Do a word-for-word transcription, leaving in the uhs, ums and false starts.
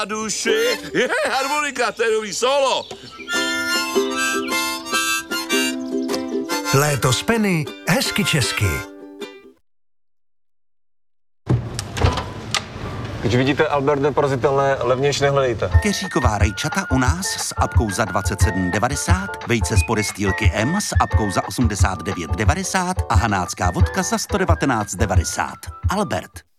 duši, je harmonika, to je nový solo. Léto s Penny, hezky česky. Když vidíte Albert neporazitelné, levnější nehledejte. Keříková rajčata u nás s apkou za dvacet sedm devadesát, vejce z podestýlky M s apkou za osmdesát devět devadesát a hanácká vodka za sto devatenáct devadesát. Albert.